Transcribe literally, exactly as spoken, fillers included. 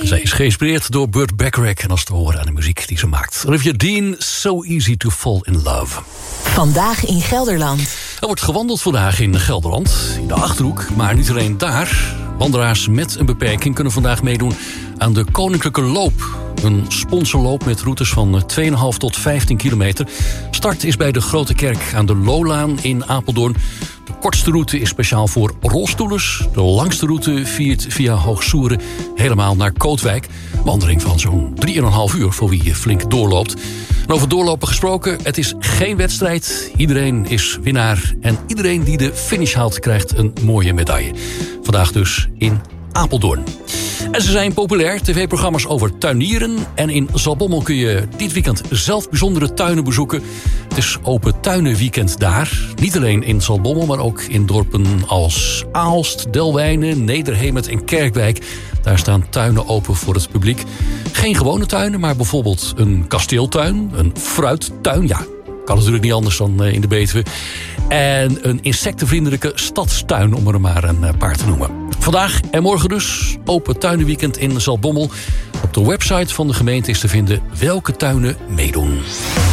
Zij is geïnspireerd door Burt Bacharach en als te horen aan de muziek die ze maakt. Olivia Dean, So Easy to Fall in Love. Vandaag in Gelderland. Er wordt gewandeld vandaag in Gelderland, in de Achterhoek. Maar niet alleen daar. Wandelaars met een beperking kunnen vandaag meedoen aan de Koninklijke Loop. Een sponsorloop met routes van twee komma vijf tot vijftien kilometer. Start is bij de Grote Kerk aan de Lolaan in Apeldoorn. De kortste route is speciaal voor rolstoelers. De langste route viert via Hoogsoeren helemaal naar Kootwijk. Wandeling van zo'n drie komma vijf uur voor wie flink doorloopt. En over doorlopen gesproken, het is geen wedstrijd. Iedereen is winnaar en iedereen die de finish haalt krijgt een mooie medaille. Vandaag dus in Apeldoorn. En ze zijn populair, tv-programma's over tuinieren. En in Zaltbommel kun je dit weekend zelf bijzondere tuinen bezoeken. Het is open tuinenweekend daar. Niet alleen in Zaltbommel, maar ook in dorpen als Aalst, Delwijnen, Nederhemert en Kerkwijk. Daar staan tuinen open voor het publiek. Geen gewone tuinen, maar bijvoorbeeld een kasteeltuin, een fruittuin. Ja, kan natuurlijk niet anders dan in de Betuwe. En een insectenvriendelijke stadstuin, om er maar een paar te noemen. Vandaag en morgen dus open tuinenweekend in Zaltbommel. Op de website van de gemeente is te vinden welke tuinen meedoen.